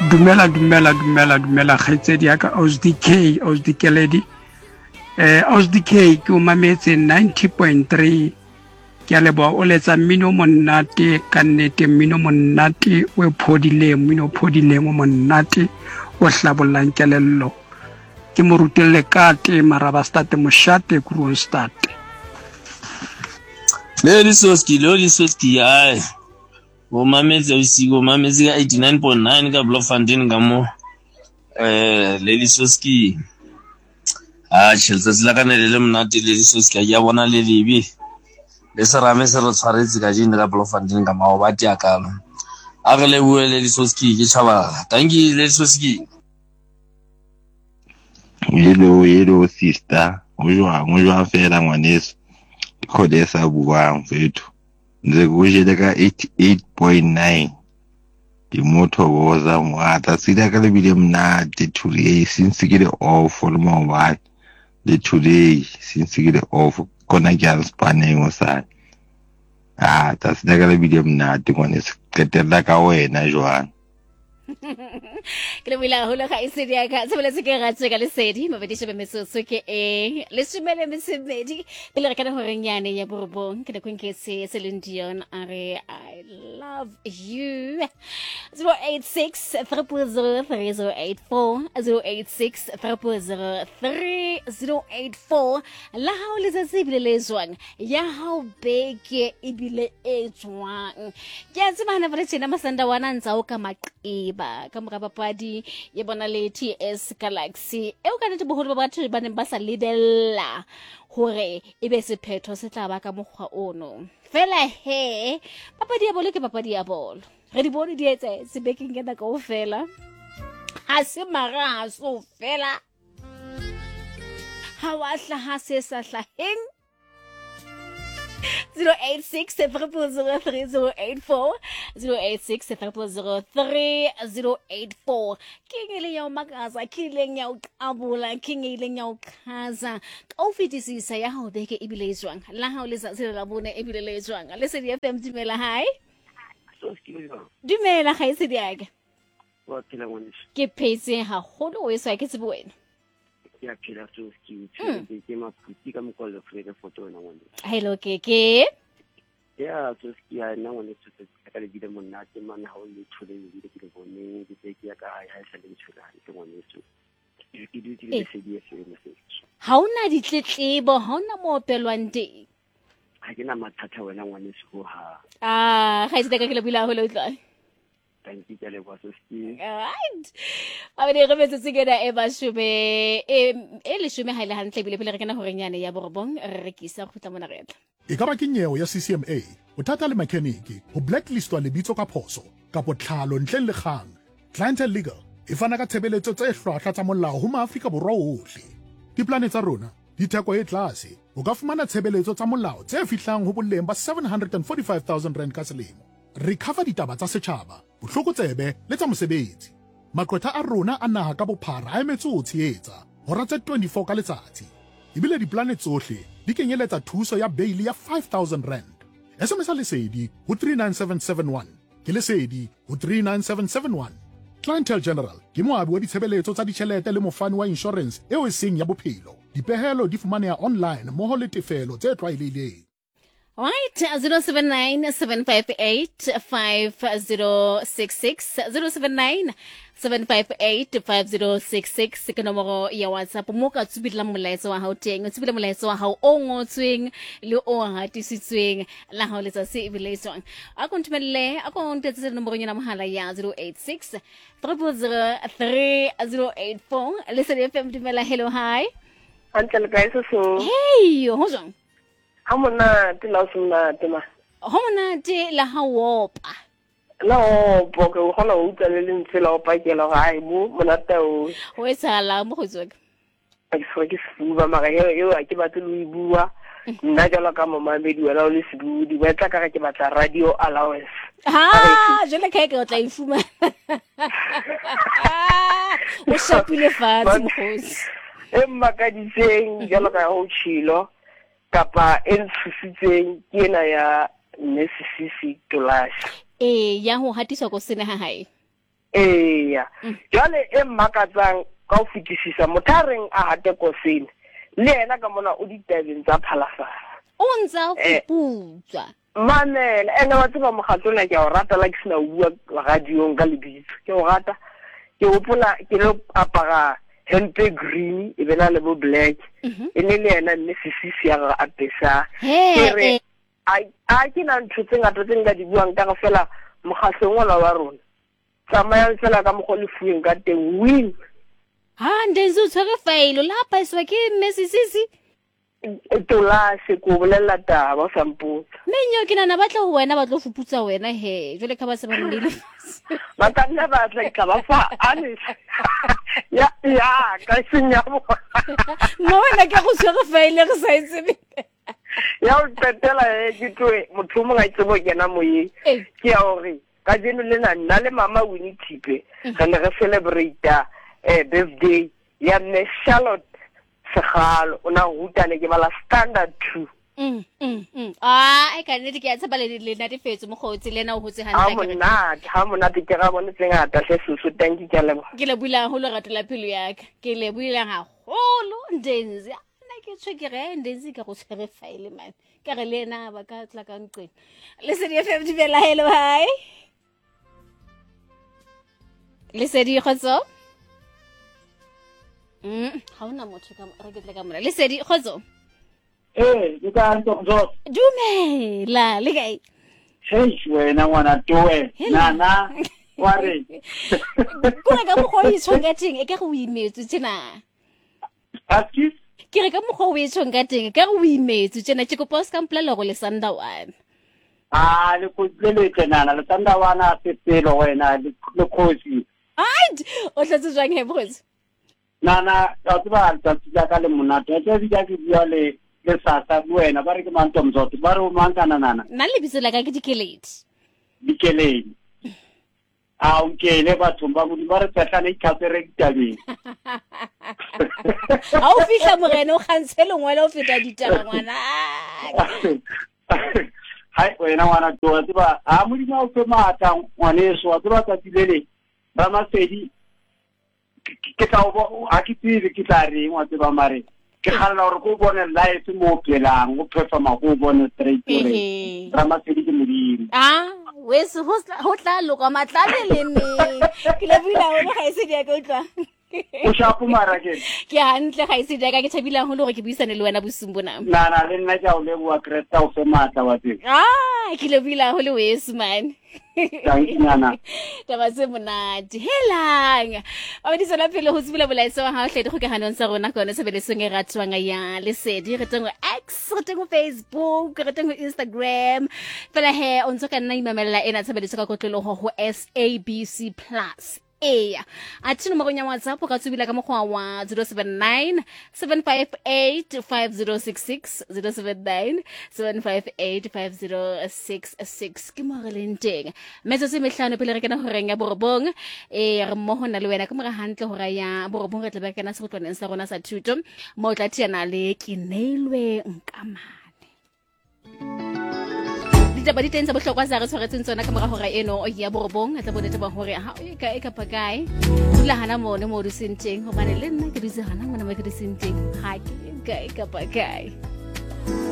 Dumela khaitsedi ya ka OSDK lady OSDK ke o mametse 90.3 ke a leboa o letsa mmino monate ka nnete mmino monate o phodileng o monate o hlabollang kelello ke mo rutelle kate maraba state moshate kuruon state Lady Soski ai o mametse usigo mametse ka 89.9 ka Bloemfontein ka mo Lady Soski Chelsea sila ka le mnate Lady Soski ya bona le libi le serame se re tshwaretse ka jine ka Bloemfontein ka mao ba tia kalo a re le bue Lady Soski ke tshaba thank you Lady Soski Hello sister o jwa fela ngwaneso khodesa buang fethu nze kujele ka 88.9 ke motho boza mwata sida ka lebile mnate today since ke le off for mobile the today since ke le off kona ke anspaneng o sa ta sida ka lebile mnate ngone se qetella ka wena jwang ke le bila hola ga isedi ya ka sebele se ke ratse ka lesedi mabedishe be mesoso ke le shumele mesebedi pele re kana ho renyane ya borobong ke le kwenketse Celine Dion are I love you 086 000 3084 086 000 3084 la ha o le tsebile le jwang ya ha o beke ibile e jwang ke a tseba hana vele tsena masanda wana ntsa o ka maqiba ka mora papadi ye bona le TS Galaxy e o ka nete boholo ba batho ba neng ba sa lebella hore e be sephetho se tla ba ka mokgwa ono fela he papadi ya bolo ke papadi ya bolo re di bone di etse se beking ngena ka o fela ha se mara ha so fela ha wa hlaha se sa hlaheng 086 000 3084 086 000 3084 kingile ya umakaza kileng ya ukabula kingile ya ukhaza ka ufitisisa ya ho beke ibile jwang la ha o le sa la bone ibile le jwang le se di FM dumela hai dumela ga ise di ake wa phela ngwane ke phetse ha holo o isa ke tsebwena ya phela Soski ke maputi ka mokolo freda photo na ngwane hello keke ya Soski ya na ngwane tse ka le bile monate mana ha o le thole le ke bone ke ke ya ka ha sa le tshola ke ngwane so ke dutse le se di se ha ona ditletlebo ha ona mo opelwang teng ha ke na mathata wena ngwane so ha ga ise ka ke le bila ho le tla thank you le wa Soski right abane re metse tsikena e ba shube le shume ha ile hantle bile pele re kana ho renyane ya borobong re rekisa khutla mona retla e ka ba ke nyeo ya CCMA bothata le mechanic ho blacklistwa lebitso ka phoso ka potlhalo ntleng le kgang clientele legal e fana ka tshebeletso tse hlwahlwa tsa molao ho maAfrika borwa ohle diplane tsa rona ditheko e tlase o ka fumana tshebeletso tsa molao tse fihlang ho boleng ba 745,000 rand ka selemo recover ditaba tsa setjhaba bohlokotsebe le tsa mosebetsi maqwetha a rona a naha ka bophara a emetse ho tshehetsa hora tse 24 ka letsatsi ebile diplane tsohle di kenyeletsa thuso ya bail ya 5,000 rand SMS lesedi ho 39771 ke lesedi ho 39771 Clientele General ke moabi wa ditshebeletso tsa ditjhelete le mofani wa insurance eo e seng ya bophelo dipehelo di fumaneha online moho le tefelo tse tlwaelehileng right 079 758 5066 079 758 5066 ke nomoro ya WhatsApp mo ka tsubila molaetsa wa hao teng tsubila molaetsa wa hao o ngotsweng le o hatisitsweng la hao letsa se ebiletswang a kontumelle a kontetse nomoro ya mohala ya 086 000 3084 listen FM dumela hello hi Uncle guys so hey ho jang Hamona tilausuna tema. Hamona ti la hawopa. No, porque o hola o tele ntse la pa ke la ga ibu monata o. O etsa mo go tsweka. Ke so ke fuba mara yo a ke batla lo ibua. Nna jalo ka mama medi wala o le sibu di batla ka ke batla radio allowance. Ha, je le ka ke o tla ifuma. O shapile fatsi mo khosi. Emma ka ditseng jalo ka ho tshilo. Kapa ntshusitseng ke ena ya Mississippi Tolash ya ho hatiswa ko sene ha hae eya jwale e mmakatsang ka o fetisisa motareng a hate kosene le yena ka mona o ditabeng tsa phalafala o ntsa fuputswa mamela ene wa tseba mogatlona ke o rata like sina o bua radiong ka lebitso ke o rata ke hopola ke lo apara hempe green e bena le bo black e ne le yena nne sisisi ya ga apesa ke a ke na ntho tse ngata tse nka di buang ka fela mogatlong wa rona tsamaya fela ka mogole fueng ka teng win ndenzi o tshwere failo lapha iswa ke mesisisi tola se ko bolela taba sa mpotsa menyo ke nana batla ho wena ba tlo fuputsa wena he jole ka ba se ba nnile ba ka nna ba tla ka ba fa ane ya ka senya mo wena ke go tshwere failo re sa itsebe ya o tetela ke tloe motho mo ga itsebo kena moye ke ya hore ka jeno le nna le mama Winnie Tipe ka ne re celebrate birthday ya mme Charlotte Segalo ona rutane ke bala standard 2 e ka nne ke ya tsaba le nna difetso mo gotse le na o hotse hantle ha monate ke ga bone tsengata se susu thank you ke le bulang ho lo ratela pelo yaka ke le bulang ha holo ndenzi nna ke tshwe ke re ndenzi ka go tshwere file man ka re le na ba ka tla ka nqe le se di FM di bela hello hi le se di khotso ha ona motho ka re ke tla ka mona le se di khotso ke ka ntso dumela le kae wena ngwana towe nana wa re ko re ka mo go itshongateng e ka go imetse tsena akis ke re ka mo go itshongateng ka go imetse tsena ke kopa ska mplela go le sandawana le ko le tsena le sandawana se pelo wena le khosi o tlatse jang he botse nana ka tsaba tsa ka le monate tse di ka ke bua le sasa buena ba re ke mantomzoto ba re o mankana nana nna le bitse la ka ke dikeledi a unkele batho ba mo di ba re tsatlana ikhatsere ditabeng ha o fihla morena o gantse lengwele o feta ditaba ngwana hai wena ngwana toa tseba a mo di ma o fe mata ngwaneso wa tseba tsa dilele ba masedi ke tla o a ke tsebe ke tla reng wa tseba mare ke khala gore go bone live mo pelang go performa go bone straight gore drama se di modimo wes ho tla loka matlale le ne ke le buila ho ga ise di ka utlwa o shapo mara ke hantle ga ise di ka ke thabila ho le gore ke buisane le wena bosumbo na le nna ja o le bua Krista o fe matla wa tsebe ke le buila ho le wes man nana taba se monate helang ba di sala pele ho tsibela bolaisa wa ha hledi go ke hanong sa rona ka ne sebelesong e ratwang ya le sedi re tengo X re tengo Facebook re tengo Instagram fela he o ntse ka nna imamela ena sebeleso ka kotlelo ho SABC Plus a tsino mo gonya WhatsApp ka tsubila ka mogwa wa 079 758 5066 079 758 5066 ke mo relenteng metso se mehlano pele re kena go reng ya borobong re mo hona le wena ka mo ga hantle go ra ya borobong re tla ba kena se go tloneng sa rona sa thuto mo tla tiana le ke neilwe nkamane ditaba di teng tsa bohlokwa sa re tshwaretseng tsona ka mora hora eno ya borobong tla bonete ba hore ha o ka e ka pakae dula hana mone mo di senteng hobane le nna ke di hana mona mo ke di senteng ha ke ka e ka pakae